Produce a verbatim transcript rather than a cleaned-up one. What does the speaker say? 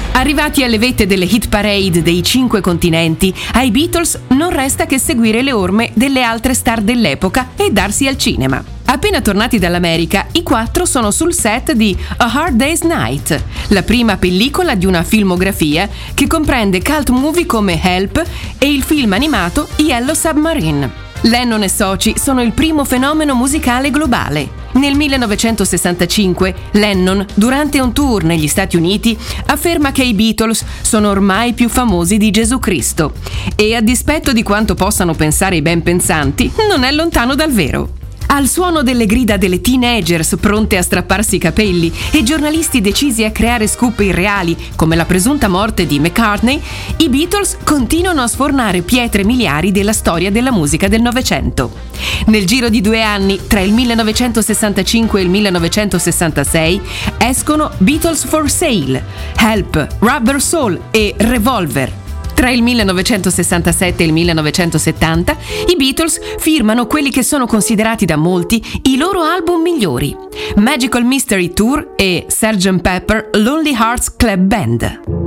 Arrivati alle vette delle hit parade dei cinque continenti, ai Beatles non resta che seguire le orme delle altre star dell'epoca e darsi al cinema. Appena tornati dall'America, i quattro sono sul set di A Hard Day's Night, la prima pellicola di una filmografia che comprende cult movie come Help e il film animato Yellow Submarine. Lennon e soci sono il primo fenomeno musicale globale. Nel millenovecentosessantacinque, Lennon, durante un tour negli Stati Uniti, afferma che i Beatles sono ormai più famosi di Gesù Cristo. E a dispetto di quanto possano pensare i ben pensanti, non è lontano dal vero. Al suono delle grida delle teenagers pronte a strapparsi i capelli e giornalisti decisi a creare scoop irreali come la presunta morte di McCartney, i Beatles continuano a sfornare pietre miliari della storia della musica del Novecento. Nel giro di due anni, tra il millenovecentosessantacinque e il millenovecentosessantasei, escono Beatles for Sale, Help, Rubber Soul e Revolver. Tra il millenovecentosessantasette e il millenovecentosettanta, i Beatles firmano quelli che sono considerati da molti i loro album migliori: Magical Mystery Tour e sergeant Pepper Lonely Hearts Club Band.